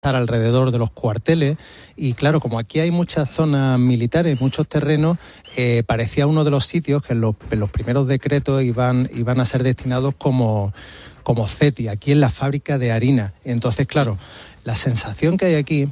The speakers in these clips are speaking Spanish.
estar alrededor de los cuarteles y claro, como aquí hay muchas zonas militares, muchos terrenos, parecía uno de los sitios que en los primeros decretos iban a ser destinados como CETI, aquí en la fábrica de harina. Entonces, claro, la sensación que hay aquí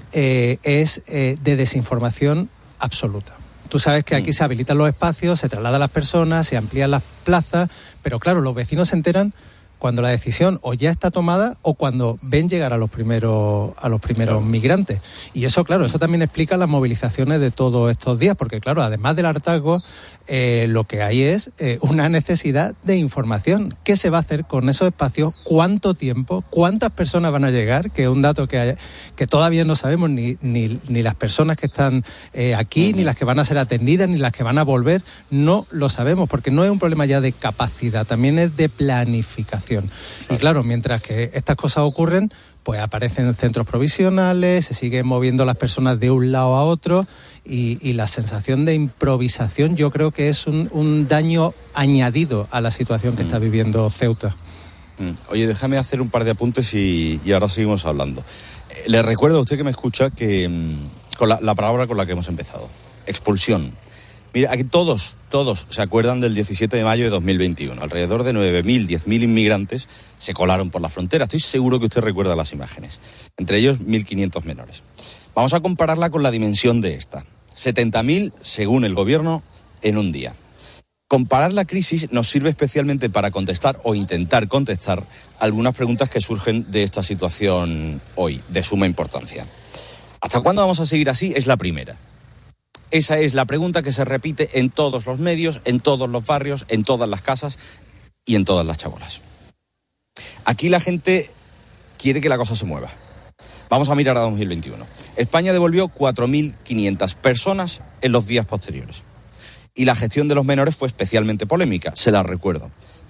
es de desinformación absoluta. Tú sabes que aquí se habilitan los espacios, se trasladan las personas, se amplían las plazas, pero claro, los vecinos se enteran cuando la decisión o ya está tomada o cuando ven llegar a los primeros claro, migrantes. Y eso, claro, eso también explica las movilizaciones de todos estos días, porque claro, además del hartazgo, lo que hay es una necesidad de información. ¿Qué se va a hacer con esos espacios? ¿Cuánto tiempo? ¿Cuántas personas van a llegar? Que es un dato que todavía no sabemos ni las personas que están aquí, ni las que van a ser atendidas, ni las que van a volver. No lo sabemos, porque no es un problema ya de capacidad, también es de planificación. Y claro, mientras que estas cosas ocurren, pues aparecen centros provisionales, se siguen moviendo las personas de un lado a otro y la sensación de improvisación yo creo que es un daño añadido a la situación que está viviendo Ceuta. Oye, déjame hacer un par de apuntes y ahora seguimos hablando. Le recuerdo a usted que me escucha que con la palabra con la que hemos empezado, expulsión. Mira, aquí todos se acuerdan del 17 de mayo de 2021. Alrededor de 9.000, 10.000 inmigrantes se colaron por la frontera. Estoy seguro que usted recuerda las imágenes. Entre ellos, 1.500 menores. Vamos a compararla con la dimensión de esta. 70.000, según el gobierno, en un día. Comparar la crisis nos sirve especialmente para contestar o intentar contestar algunas preguntas que surgen de esta situación hoy, de suma importancia. ¿Hasta cuándo vamos a seguir así? Es la primera. Esa es la pregunta que se repite en todos los medios, en todos los barrios, en todas las casas y en todas las chabolas. Aquí la gente quiere que la cosa se mueva. Vamos a mirar a 2021. España devolvió 4.500 personas en los días posteriores. Y la gestión de los menores fue especialmente polémica, se la recuerdo.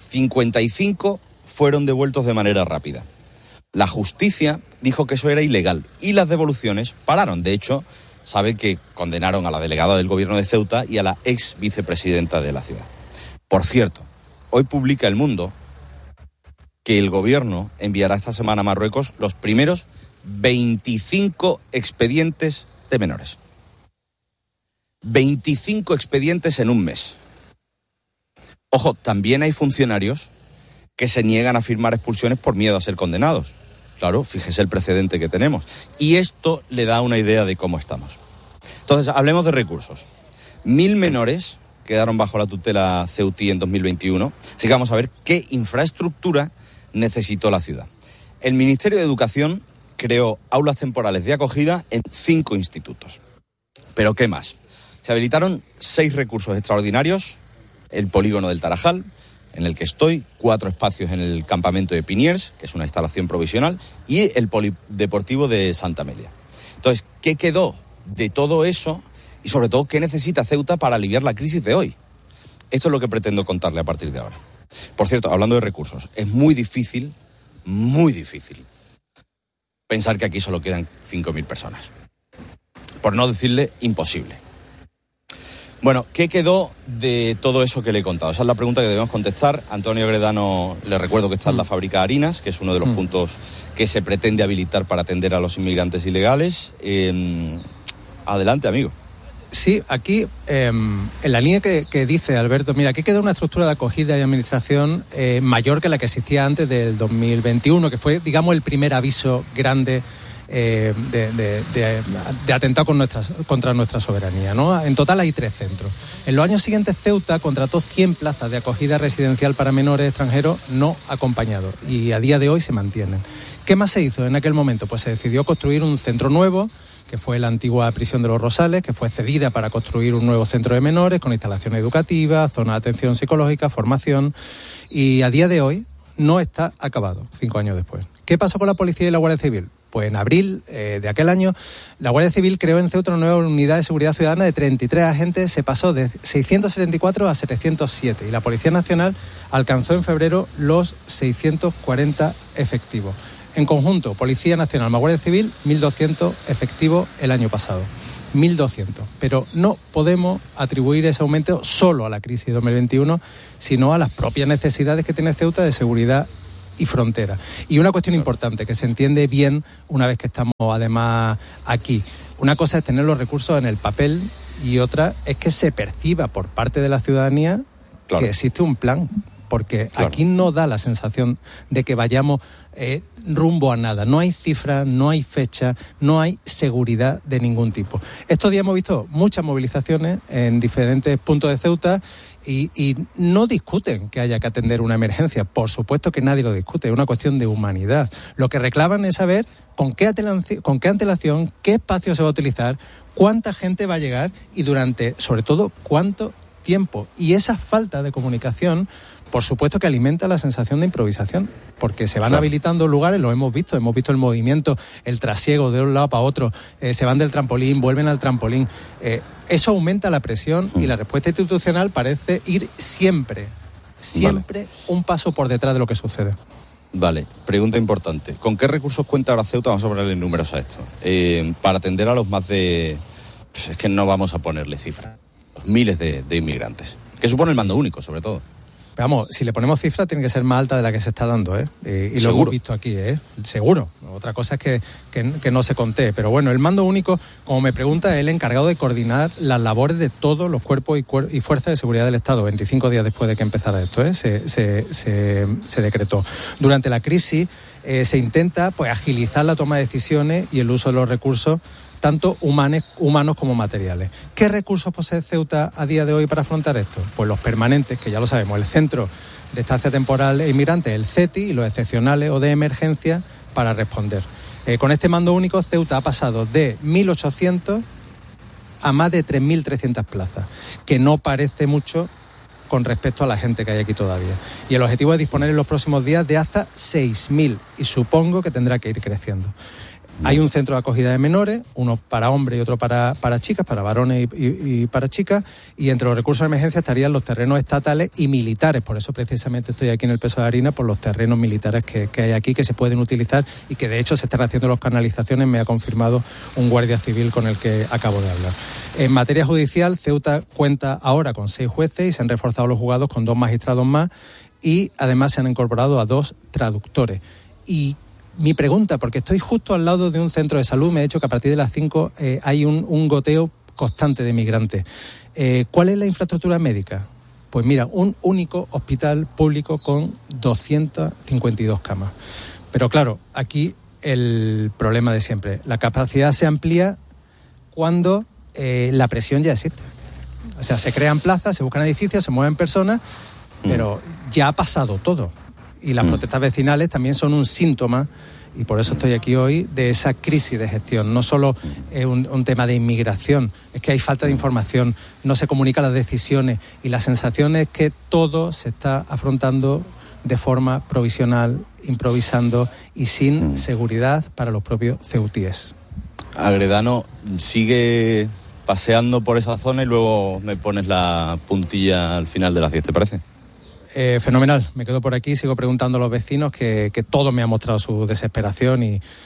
55 fueron devueltos de manera rápida. La justicia dijo que eso era ilegal y las devoluciones pararon. De hecho, sabe que condenaron a la delegada del gobierno de Ceuta y a la ex vicepresidenta de la ciudad. Por cierto, hoy publica El Mundo que el gobierno enviará esta semana a Marruecos los primeros 25 expedientes de menores. 25 expedientes en un mes. Ojo, también hay funcionarios que se niegan a firmar expulsiones por miedo a ser condenados. Claro, fíjese el precedente que tenemos. Y esto le da una idea de cómo estamos. Entonces, hablemos de recursos. 1.000 menores quedaron bajo la tutela ceutí en 2021. Así que vamos a ver qué infraestructura necesitó la ciudad. El Ministerio de Educación creó aulas temporales de acogida en 5 institutos. ¿Pero qué más? Se habilitaron 6 recursos extraordinarios, el polígono del Tarajal, en el que estoy, 4 espacios en el campamento de Piniers, que es una instalación provisional, y el polideportivo de Santa Amelia. Entonces, ¿qué quedó de todo eso? Y sobre todo, ¿qué necesita Ceuta para aliviar la crisis de hoy? Esto es lo que pretendo contarle a partir de ahora. Por cierto, hablando de recursos, es muy difícil pensar que aquí solo quedan 5.000 personas. Por no decirle imposible. Bueno, ¿qué quedó de todo eso que le he contado? Esa es la pregunta que debemos contestar. Antonio Gredano, le recuerdo que está en la fábrica de harinas, que es uno de los puntos que se pretende habilitar para atender a los inmigrantes ilegales. Adelante, amigo. Sí, aquí, en la línea que dice Alberto, mira, aquí queda una estructura de acogida y administración mayor que la que existía antes del 2021, que fue, digamos, el primer aviso grande de atentado contra nuestra soberanía, ¿no? En total hay 3 centros. En los años siguientes Ceuta contrató 100 plazas de acogida residencial para menores extranjeros no acompañados y a día de hoy se mantienen. ¿Qué más se hizo en aquel momento? Pues se decidió construir un centro nuevo, que fue la antigua prisión de los Rosales, que fue cedida para construir un nuevo centro de menores con instalaciones educativas, zona de atención psicológica, formación, y a día de hoy no está acabado, 5 años después. ¿Qué pasó con la policía y la Guardia Civil? Pues en abril de aquel año, la Guardia Civil creó en Ceuta una nueva unidad de seguridad ciudadana de 33 agentes, se pasó de 674 a 707 y la Policía Nacional alcanzó en febrero los 640 efectivos. En conjunto, Policía Nacional más Guardia Civil, 1.200 efectivos el año pasado. 1.200. Pero no podemos atribuir ese aumento solo a la crisis de 2021, sino a las propias necesidades que tiene Ceuta de seguridad y frontera. Y una cuestión importante, que se entiende bien una vez que estamos además aquí. Una cosa es tener los recursos en el papel y otra es que se perciba por parte de la ciudadanía que existe un plan. Porque aquí no da la sensación de que vayamos rumbo a nada. No hay cifras, no hay fecha, no hay seguridad de ningún tipo. Estos días hemos visto muchas movilizaciones en diferentes puntos de Ceuta y no discuten que haya que atender una emergencia. Por supuesto que nadie lo discute, es una cuestión de humanidad. Lo que reclaman es saber con qué antelación, qué espacio se va a utilizar, cuánta gente va a llegar y durante, sobre todo, cuánto tiempo. Y esa falta de comunicación, por supuesto que alimenta la sensación de improvisación, porque se van habilitando lugares, lo hemos visto el movimiento, el trasiego de un lado para otro, se van del trampolín, vuelven al trampolín. Eso aumenta la presión y la respuesta institucional parece ir siempre un paso por detrás de lo que sucede. Vale, pregunta importante. ¿Con qué recursos cuenta ahora Ceuta? Vamos a ponerle números a esto. Para atender a los más de... Pues es que no vamos a ponerle cifras. Los miles de inmigrantes. ¿Qué supone el mando único, sobre todo? Vamos, si le ponemos cifra tiene que ser más alta de la que se está dando, ¿eh? Y lo hemos visto aquí, ¿eh? Seguro. Otra cosa es que no se conté. Pero bueno, el mando único, como me pregunta, es el encargado de coordinar las labores de todos los cuerpos y fuerzas de seguridad del Estado. 25 días después de que empezara esto, ¿eh? Se decretó. Durante la crisis se intenta agilizar la toma de decisiones y el uso de los recursos, tanto humanos como materiales. ¿Qué recursos posee Ceuta a día de hoy para afrontar esto? Pues los permanentes, que ya lo sabemos, el Centro de Estancia Temporal e Inmigrantes, el CETI, y los excepcionales o de emergencia para responder. Con este mando único, Ceuta ha pasado de 1.800 a más de 3.300 plazas, que no parece mucho con respecto a la gente que hay aquí todavía. Y el objetivo es disponer en los próximos días de hasta 6.000, y supongo que tendrá que ir creciendo. Hay un centro de acogida de menores, uno para hombres y otro para chicas, para varones y para chicas, y entre los recursos de emergencia estarían los terrenos estatales y militares. Por eso precisamente estoy aquí en el Peso de Harina, por los terrenos militares que hay aquí, que se pueden utilizar y que de hecho se están haciendo las canalizaciones, me ha confirmado un guardia civil con el que acabo de hablar. En materia judicial, Ceuta cuenta ahora con 6 jueces y se han reforzado los juzgados con 2 magistrados más, y además se han incorporado a 2 traductores. Y mi pregunta, porque estoy justo al lado de un centro de salud, me ha dicho que a partir de las 5 hay un goteo constante de migrantes. ¿Cuál es la infraestructura médica? Pues mira, un único hospital público con 252 camas. Pero claro, aquí el problema de siempre. La capacidad se amplía cuando la presión ya existe. O sea, se crean plazas, se buscan edificios, se mueven personas, pero ya ha pasado todo. Y las protestas vecinales también son un síntoma, y por eso estoy aquí hoy, de esa crisis de gestión. No solo es un tema de inmigración, es que hay falta de información, no se comunican las decisiones, y la sensación es que todo se está afrontando de forma provisional, improvisando y sin seguridad para los propios ceutíes. Agredano, sigue paseando por esa zona y luego me pones la puntilla al final de las 10, ¿te parece? Fenomenal, me quedo por aquí, sigo preguntando a los vecinos, que todo me ha mostrado su desesperación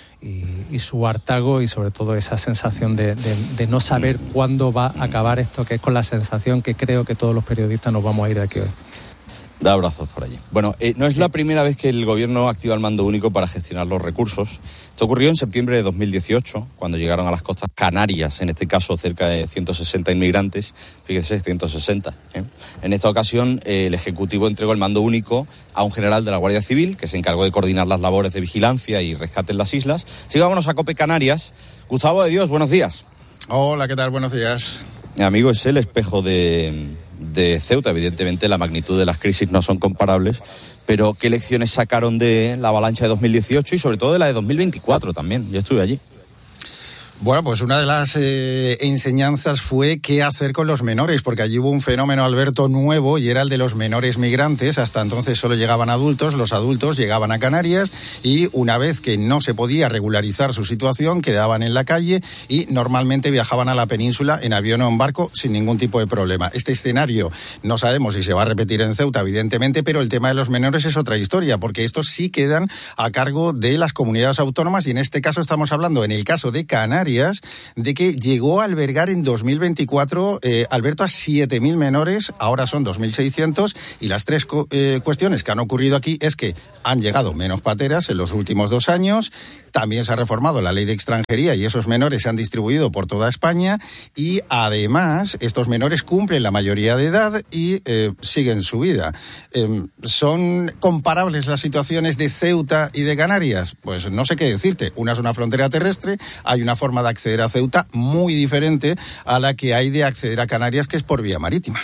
y su hartazgo, y sobre todo esa sensación de no saber cuándo va a acabar esto, que es con la sensación que creo que todos los periodistas nos vamos a ir de aquí hoy. Da abrazos por allí. Bueno, no es la primera vez que el gobierno activa el mando único para gestionar los recursos. Esto ocurrió en septiembre de 2018, cuando llegaron a las costas canarias, en este caso cerca de 160 inmigrantes. Fíjese, 160. En esta ocasión, el Ejecutivo entregó el mando único a un general de la Guardia Civil, que se encargó de coordinar las labores de vigilancia y rescate en las islas. Sigámonos a COPE Canarias. Gustavo de Dios, buenos días. Hola, ¿qué tal? Buenos días. Amigo, es el espejo de Ceuta. Evidentemente la magnitud de las crisis no son comparables, pero ¿qué lecciones sacaron de la avalancha de 2018 y sobre todo de la de 2024 también? Yo estuve allí. Bueno, pues una de las enseñanzas fue qué hacer con los menores, porque allí hubo un fenómeno, Alberto, nuevo, y era el de los menores migrantes. Hasta entonces solo llegaban adultos, los adultos llegaban a Canarias y una vez que no se podía regularizar su situación, quedaban en la calle y normalmente viajaban a la península en avión o en barco sin ningún tipo de problema. Este escenario no sabemos si se va a repetir en Ceuta, evidentemente, pero el tema de los menores es otra historia, porque estos sí quedan a cargo de las comunidades autónomas, y en este caso estamos hablando, en el caso de Canarias, Canarias de que llegó a albergar en 2024, Alberto, a 7.000 menores, ahora son 2.600, y las tres cuestiones que han ocurrido aquí es que han llegado menos pateras en los últimos 2 años, también se ha reformado la ley de extranjería y esos menores se han distribuido por toda España, y además estos menores cumplen la mayoría de edad y siguen su vida. ¿Son comparables las situaciones de Ceuta y de Canarias? Pues no sé qué decirte. Una es una frontera terrestre, hay una forma de acceder a Ceuta muy diferente a la que hay de acceder a Canarias, que es por vía marítima.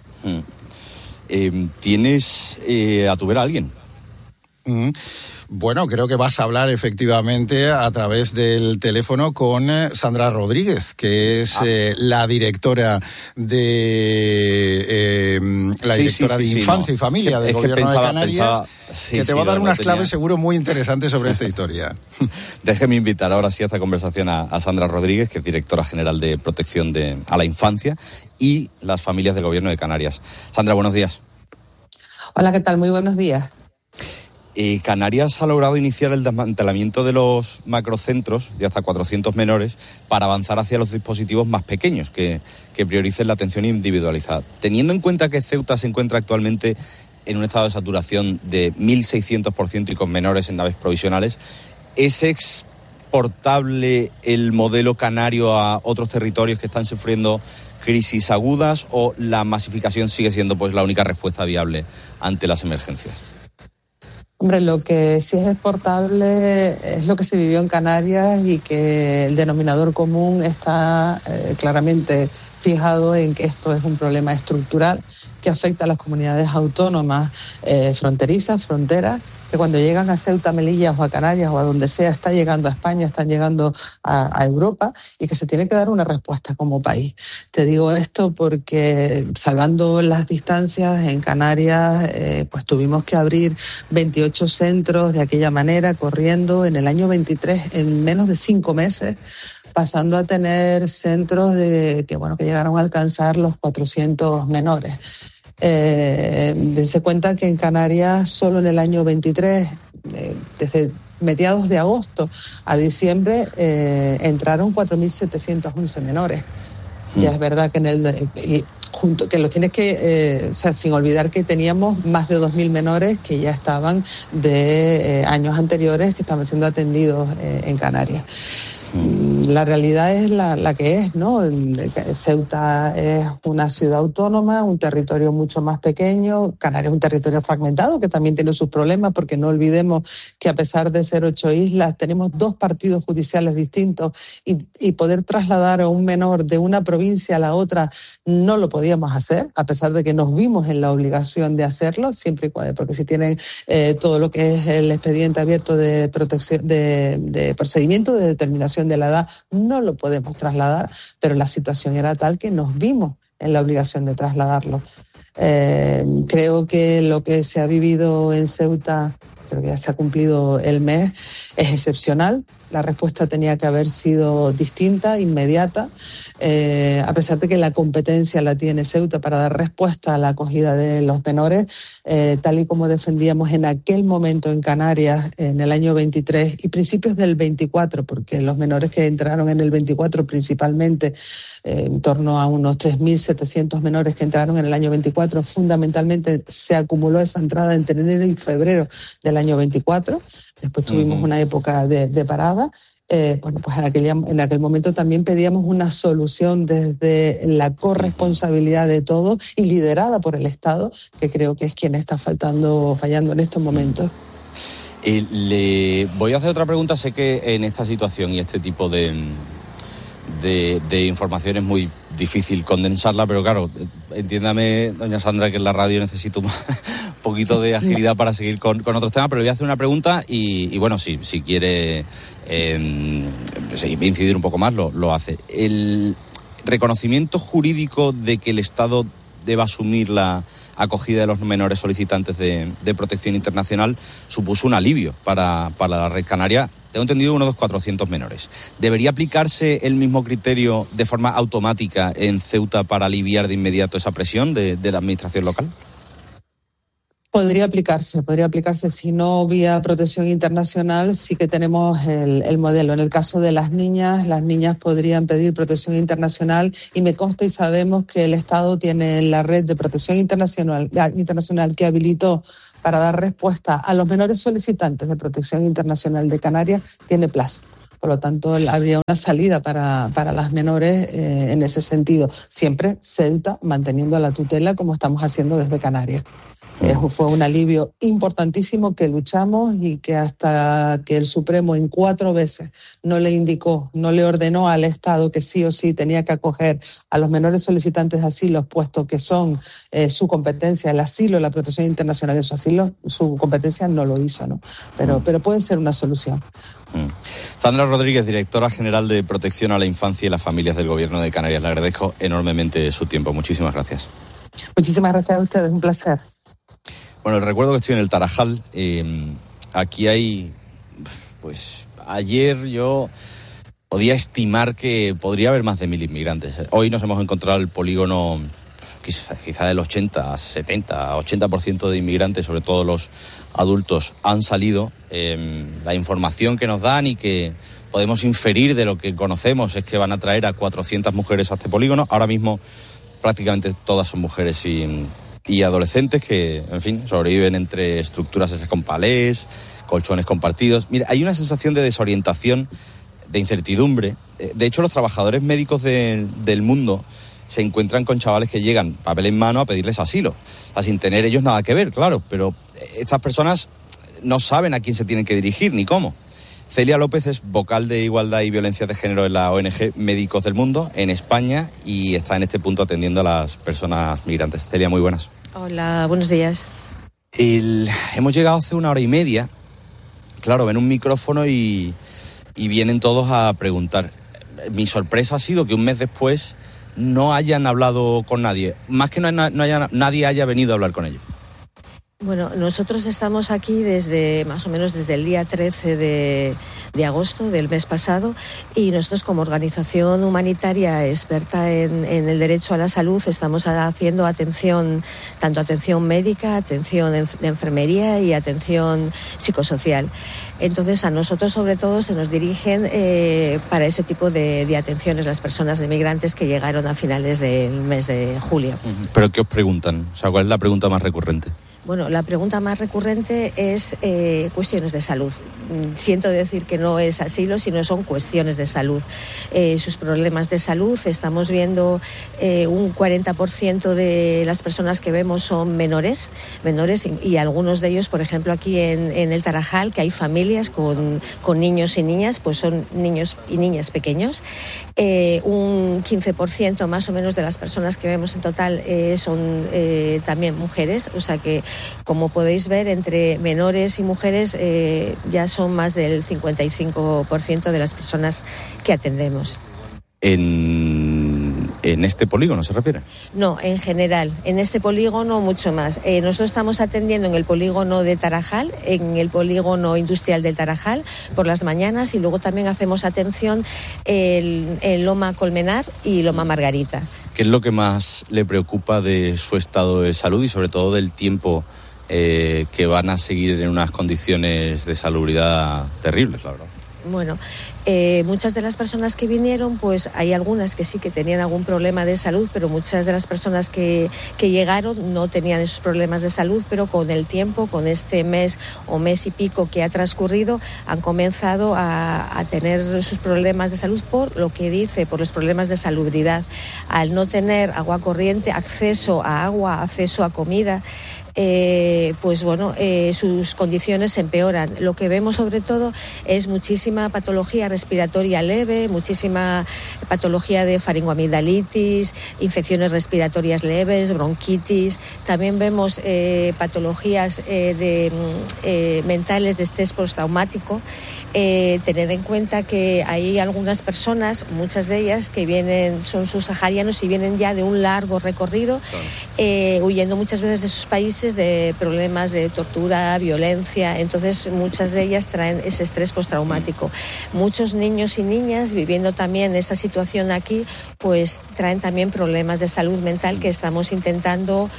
¿Tienes a tu ver a alguien? Bueno, creo que vas a hablar efectivamente a través del teléfono con Sandra Rodríguez, que es la directora de Infancia y Familia del Gobierno de Canarias, que te va a dar unas claves seguro muy interesantes sobre esta historia. Déjeme invitar ahora sí a esta conversación a Sandra Rodríguez, que es directora general de Protección a la Infancia y las Familias del Gobierno de Canarias. Sandra, buenos días. Hola, ¿qué tal? Muy buenos días. Canarias ha logrado iniciar el desmantelamiento de los macrocentros de hasta 400 menores para avanzar hacia los dispositivos más pequeños que prioricen la atención individualizada. Teniendo en cuenta que Ceuta se encuentra actualmente en un estado de saturación de 1.600% y con menores en naves provisionales, ¿es exportable el modelo canario a otros territorios que están sufriendo crisis agudas, o la masificación sigue siendo pues la única respuesta viable ante las emergencias? Hombre, lo que sí es exportable es lo que se vivió en Canarias, y que el denominador común está claramente fijado en que esto es un problema estructural que afecta a las comunidades autónomas fronteras, que cuando llegan a Ceuta, Melilla o a Canarias o a donde sea, está llegando a España, están llegando a Europa, y que se tiene que dar una respuesta como país. Te digo esto porque, salvando las distancias, en Canarias pues tuvimos que abrir 28 centros de aquella manera, corriendo en el año 23, en menos de 5 meses, pasando a tener centros que llegaron a alcanzar los 400 menores. Dense cuenta que en Canarias solo en el año 23, desde mediados de agosto a diciembre, entraron 4.711 menores. Ya es verdad que que los tienes que, sin olvidar que teníamos más de 2.000 menores que ya estaban de años anteriores, que estaban siendo atendidos en Canarias. La realidad es la que es, ¿no? Ceuta es una ciudad autónoma, un territorio mucho más pequeño. Canarias es un territorio fragmentado que también tiene sus problemas, porque no olvidemos que, a pesar de ser 8 islas, tenemos 2 partidos judiciales distintos, y poder trasladar a un menor de una provincia a la otra no lo podíamos hacer, a pesar de que nos vimos en la obligación de hacerlo, siempre y cuando, porque si tienen todo lo que es el expediente abierto de protección, de procedimiento de determinación de la edad, no lo podemos trasladar, pero la situación era tal que nos vimos en la obligación de trasladarlo. Creo que lo que se ha vivido en Ceuta, creo que ya se ha cumplido el mes, es excepcional. La respuesta tenía que haber sido distinta, inmediata, a pesar de que la competencia la tiene Ceuta para dar respuesta a la acogida de los menores, tal y como defendíamos en aquel momento en Canarias, en el año 23 y principios del 24, porque los menores que entraron en el 24 principalmente, en torno a unos 3.700 menores que entraron en el año 24, fundamentalmente se acumuló esa entrada entre enero y febrero del año 24. Después tuvimos una época de parada. Pues en aquel momento también pedíamos una solución desde la corresponsabilidad de todos y liderada por el Estado, que creo que es quien está fallando en estos momentos. Le voy a hacer otra pregunta. Sé que en esta situación y este tipo de información es muy difícil condensarla, pero claro, entiéndame, doña Sandra, que en la radio necesito un poquito de agilidad para seguir con otros temas, pero le voy a hacer una pregunta y bueno, si quiere incidir un poco más, lo hace. El reconocimiento jurídico de que el Estado deba asumir la acogida de los menores solicitantes de protección internacional supuso un alivio para la Red Canaria. Tengo entendido uno de los 400 menores. ¿Debería aplicarse el mismo criterio de forma automática en Ceuta para aliviar de inmediato esa presión de la administración local? Podría aplicarse si no vía protección internacional, sí que tenemos el modelo. En el caso de las niñas podrían pedir protección internacional y me consta y sabemos que el Estado tiene la red de protección internacional que habilitó para dar respuesta a los menores solicitantes de protección internacional de Canarias, tiene plazo. Por lo tanto, habría una salida para las menores en ese sentido. Siempre Ceuta manteniendo la tutela como estamos haciendo desde Canarias. Fue un alivio importantísimo que luchamos y que hasta que el Supremo en 4 veces no le ordenó al Estado que sí o sí tenía que acoger a los menores solicitantes de asilo, puesto que son su competencia, el asilo, la protección internacional de su asilo, su competencia no lo hizo, ¿no? Pero puede ser una solución. Sandra Rodríguez, directora general de Protección a la Infancia y las Familias del Gobierno de Canarias. Le agradezco enormemente su tiempo. Muchísimas gracias. Muchísimas gracias a ustedes, un placer. Bueno, recuerdo que estoy en el Tarajal. Aquí hay, pues ayer yo podía estimar que podría haber más de 1.000 inmigrantes. Hoy nos hemos encontrado el polígono quizá del 80, 70, 80% de inmigrantes, sobre todo los adultos, han salido. La información que nos dan y que podemos inferir de lo que conocemos es que van a traer a 400 mujeres a este polígono. Ahora mismo prácticamente todas son mujeres y adolescentes que, en fin, sobreviven entre estructuras hechas con palés, colchones compartidos. Mira, hay una sensación de desorientación, de incertidumbre. De hecho, los trabajadores médicos del mundo se encuentran con chavales que llegan, papel en mano, a pedirles asilo, sin tener ellos nada que ver, claro, pero estas personas no saben a quién se tienen que dirigir ni cómo. Celia López es vocal de Igualdad y Violencia de Género en la ONG Médicos del Mundo en España y está en este punto atendiendo a las personas migrantes. Celia, muy buenas. Hola, buenos días. Hemos llegado hace 1 hora y media. Claro, ven un micrófono y vienen todos a preguntar. Mi sorpresa ha sido que un mes después no hayan hablado con nadie. Más que nadie haya venido a hablar con ellos. Bueno, nosotros estamos aquí más o menos desde el día 13 de agosto del mes pasado y nosotros como organización humanitaria experta en el derecho a la salud estamos haciendo tanto atención médica, atención de enfermería y atención psicosocial. Entonces a nosotros sobre todo se nos dirigen para ese tipo de atenciones las personas de migrantes que llegaron a finales del mes de julio. ¿Pero qué os preguntan? O sea, ¿cuál es la pregunta más recurrente? Bueno, la pregunta más recurrente es cuestiones de salud. Siento decir que no es asilo, sino son cuestiones de salud. Sus problemas de salud, estamos viendo un 40% de las personas que vemos son menores y algunos de ellos, por ejemplo, aquí en el Tarajal, que hay familias con niños y niñas, pues son niños y niñas pequeños. Un 15% más o menos de las personas que vemos en total son también mujeres, o sea que como podéis ver, entre menores y mujeres ya son más del 55% de las personas que atendemos. ¿En este polígono se refiere? No, en general. En este polígono mucho más. Nosotros estamos atendiendo en el polígono de Tarajal, en el polígono industrial del Tarajal, por las mañanas y luego también hacemos atención en Loma Colmenar y Loma Margarita. ¿Qué es lo que más le preocupa de su estado de salud y sobre todo del tiempo que van a seguir en unas condiciones de salubridad terribles, la verdad? Bueno, muchas de las personas que vinieron, pues hay algunas que sí que tenían algún problema de salud, pero muchas de las personas que llegaron no tenían esos problemas de salud, pero con el tiempo, con este mes o mes y pico que ha transcurrido, han comenzado a tener sus problemas de salud por los problemas de salubridad. Al no tener agua corriente, acceso a agua, acceso a comida, pues bueno, sus condiciones se empeoran. Lo que vemos sobre todo es muchísima patología respiratoria leve, muchísima patología de faringoamigdalitis, infecciones respiratorias leves, bronquitis. También vemos patologías mentales de estrés postraumático. Tened en cuenta que hay algunas personas, muchas de ellas, que son subsaharianos y vienen ya de un largo recorrido, huyendo muchas veces de sus países de problemas de tortura, violencia. Entonces muchas de ellas traen ese estrés postraumático. Muchos niños y niñas viviendo también esta situación aquí, pues traen también problemas de salud mental que estamos intentando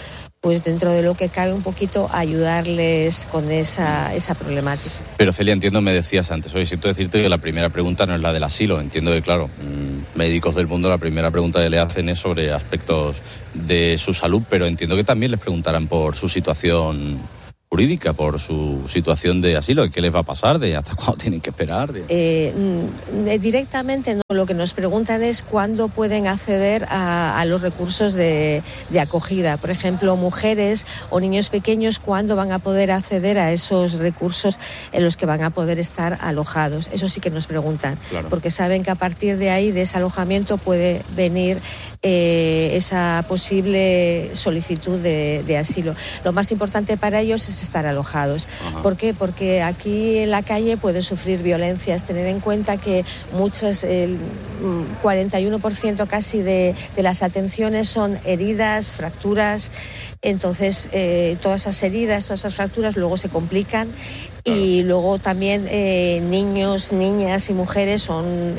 pues dentro de lo que cabe un poquito ayudarles con esa problemática. Pero Celia, entiendo, me decías antes, oye, siento decirte que la primera pregunta no es la del asilo. Entiendo que, claro, médicos del mundo, la primera pregunta que le hacen es sobre aspectos de su salud, pero entiendo que también les preguntarán por su situación jurídica, por su situación de asilo, qué les va a pasar, de hasta cuándo tienen que esperar. Directamente no, lo que nos preguntan es cuándo pueden acceder a los recursos de acogida. Por ejemplo, mujeres o niños pequeños, cuándo van a poder acceder a esos recursos en los que van a poder estar alojados. Eso sí que nos preguntan, claro, porque saben que a partir de ahí, de ese alojamiento, puede venir esa posible solicitud de asilo. Lo más importante para ellos es estar alojados. Ajá. ¿Por qué? Porque aquí en la calle pueden sufrir violencias. Tener en cuenta que el 41% casi de las atenciones son heridas, fracturas. Entonces, todas esas heridas, todas esas fracturas luego se complican. Y luego también niños, niñas y mujeres son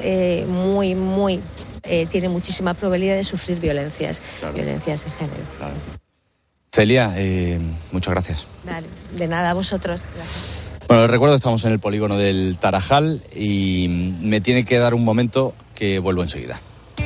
tienen muchísima probabilidad de sufrir violencias, claro, violencias de género. Claro. Celia, muchas gracias. Vale, de nada, a vosotros. Gracias. Bueno, recuerdo que estamos en el polígono del Tarajal y me tiene que dar un momento que vuelvo enseguida.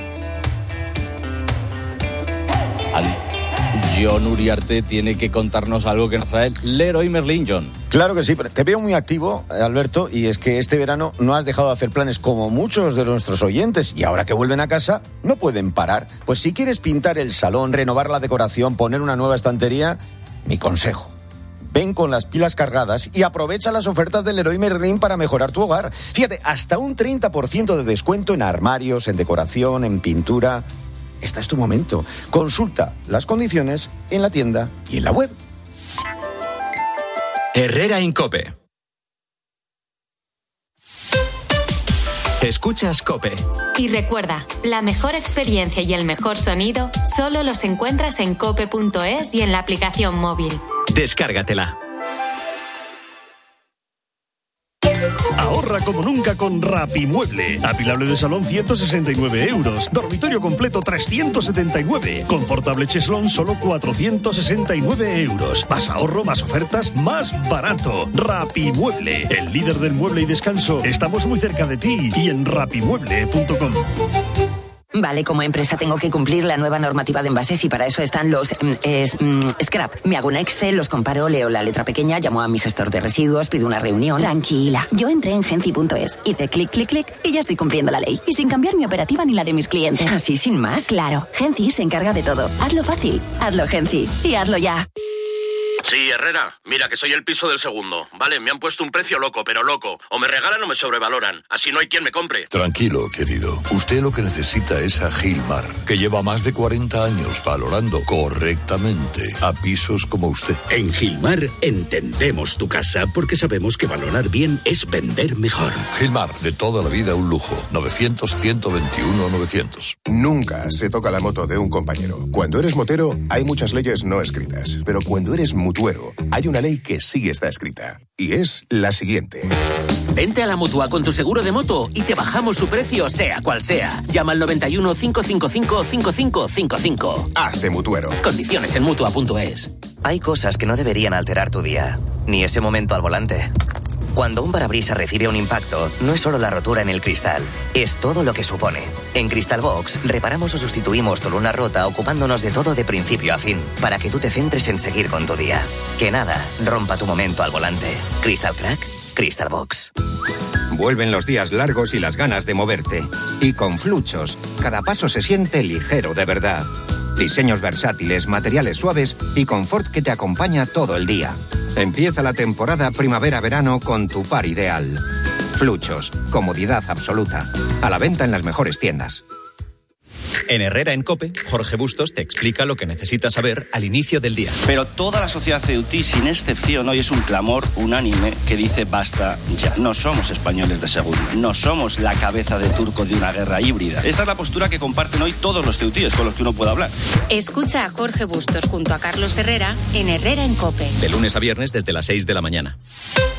Jon Uriarte tiene que contarnos algo que nos trae Leroy Merlin. Jon. Claro que sí, pero te veo muy activo, Alberto, y es que este verano no has dejado de hacer planes como muchos de nuestros oyentes, y ahora que vuelven a casa no pueden parar. Pues si quieres pintar el salón, renovar la decoración, poner una nueva estantería, mi consejo: ven con las pilas cargadas y aprovecha las ofertas del Leroy Merlin para mejorar tu hogar. Fíjate, hasta un 30% de descuento en armarios, en decoración, en pintura. Este es tu momento. Consulta las condiciones en la tienda y en la web. Herrera en COPE. Escuchas COPE. Y recuerda, la mejor experiencia y el mejor sonido solo los encuentras en cope.es y en la aplicación móvil. Descárgatela. Ahorra como nunca con Rapimueble. Apilable de salón 169 euros. Dormitorio completo 379. Confortable cheslón solo 469 euros. Más ahorro, más ofertas, más barato. Rapimueble, el líder del mueble y descanso. Estamos muy cerca de ti y en rapimueble.com. Vale, como empresa tengo que cumplir la nueva normativa de envases y para eso están los scrap. Me hago un Excel, los comparo, leo la letra pequeña, llamo a mi gestor de residuos, pido una reunión. Tranquila, yo entré en Genci.es, hice clic, clic, clic y ya estoy cumpliendo la ley. Y sin cambiar mi operativa ni la de mis clientes. ¿Así sin más? Claro, Genci se encarga de todo. Hazlo fácil, hazlo Genci y hazlo ya. Sí, Herrera, mira que soy el piso del segundo. Vale, me han puesto un precio loco, pero loco. O me regalan o me sobrevaloran. Así no hay quien me compre. Tranquilo, querido. Usted lo que necesita es a Gilmar, que lleva más de 40 años valorando correctamente a pisos como usted. En Gilmar entendemos tu casa porque sabemos que valorar bien es vender mejor. Gilmar, de toda la vida un lujo. 900-121-900. Nunca se toca la moto de un compañero. Cuando eres motero, hay muchas leyes no escritas. Pero cuando eres mutuero, hay una ley que sí está escrita. Y es la siguiente. Vente a la Mutua con tu seguro de moto y te bajamos su precio, sea cual sea. Llama al 91 555 5555. Hazte mutuero. Condiciones en Mutua.es. Hay cosas que no deberían alterar tu día, ni ese momento al volante. Cuando un parabrisas recibe un impacto, no es solo la rotura en el cristal, es todo lo que supone. En Cristalbox reparamos o sustituimos tu luna rota ocupándonos de todo de principio a fin, para que tú te centres en seguir con tu día. Que nada rompa tu momento al volante. Crystal Crack, Cristalbox. Vuelven los días largos y las ganas de moverte. Y con Fluchos, cada paso se siente ligero de verdad. Diseños versátiles, materiales suaves y confort que te acompaña todo el día. Empieza la temporada primavera-verano con tu par ideal. Fluchos, comodidad absoluta. A la venta en las mejores tiendas. En Herrera en COPE, Jorge Bustos te explica lo que necesitas saber al inicio del día. Pero toda la sociedad ceutí, sin excepción, hoy es un clamor unánime que dice basta ya. No somos españoles de segunda, no somos la cabeza de turco de una guerra híbrida. Esta es la postura que comparten hoy todos los ceutíes con los que uno puede hablar. Escucha a Jorge Bustos junto a Carlos Herrera en Herrera en COPE. De lunes a viernes desde las 6 de la mañana.